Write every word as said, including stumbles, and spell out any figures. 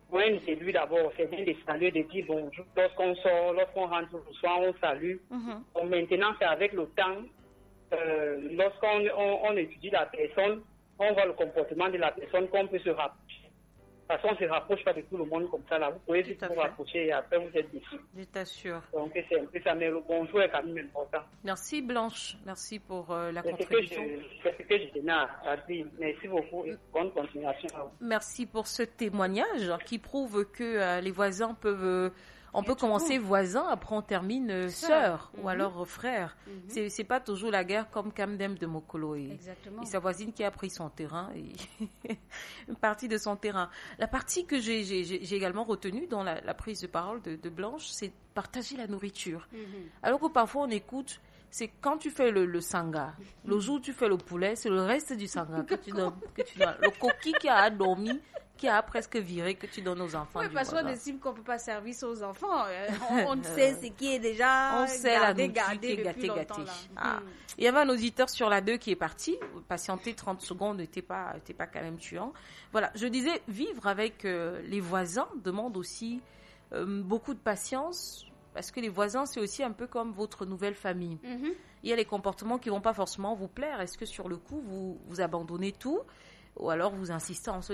Oui, c'est lui d'abord, c'est bien de saluer, de dire bonjour. Lorsqu'on sort, lorsqu'on rentre le soir, on salue. Mm-hmm. Donc, maintenant, c'est avec le temps. Euh, lorsqu'on on, on étudie la personne, on voit le comportement de la personne, qu'on peut se rapprocher. De toute façon, on ne se rapproche pas de tout le monde comme ça. Là. Vous pouvez vite vous rapprocher et après vous êtes déçus. Je t'assure. Donc c'est un peu ça, mais le bonjour est quand même important. Merci Blanche, merci pour euh, la c'est contribution. C'est ce que je tenais à dire. Merci beaucoup et bonne continuation à vous. Merci pour ce témoignage qui prouve que euh, les voisins peuvent... Euh, On peut commencer voisin, après on termine euh, sœur mm-hmm. ou alors frère. Mm-hmm. C'est, c'est pas toujours la guerre comme Kamdem de Mokolo et, et sa voisine qui a pris son terrain, et une partie de son terrain. La partie que j'ai, j'ai, j'ai également retenue dans la, la prise de parole de, de Blanche, c'est partager la nourriture. Mm-hmm. Alors que parfois on écoute, c'est quand tu fais le, le sanga, mm-hmm. le jour où tu fais le poulet, c'est le reste du sanga que tu donnes. Que tu donnes. Le coquille qui a dormi, qui a presque viré, que tu donnes aux enfants. Oui, du parce qu'on voisin. estime qu'on ne peut pas servir ça aux enfants. On, on sait ce qui est déjà on sait gardé, la gardé qui est depuis gâté, longtemps. gâté. Là. Ah. Mm. Il y avait un auditeur sur la deux qui est parti. Patienter trente secondes n'était pas, n'était pas quand même tuant. Voilà, je disais, vivre avec euh, les voisins demande aussi euh, beaucoup de patience, parce que les voisins, c'est aussi un peu comme votre nouvelle famille. Mm-hmm. Il y a les comportements qui ne vont pas forcément vous plaire. Est-ce que sur le coup, vous, vous abandonnez tout, ou alors vous insistez en se